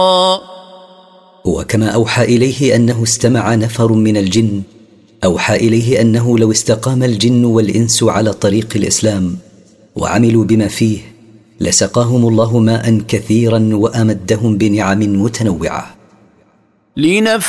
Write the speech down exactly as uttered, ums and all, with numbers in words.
وكما أوحى إليه أنه استمع نفر من الجن، أوحى إليه أنه لو استقام الجن والإنس على طريق الإسلام وعملوا بما فيه لسقاهم الله ماء كثيرا وأمدهم بنعم متنوعة. لنفتنهم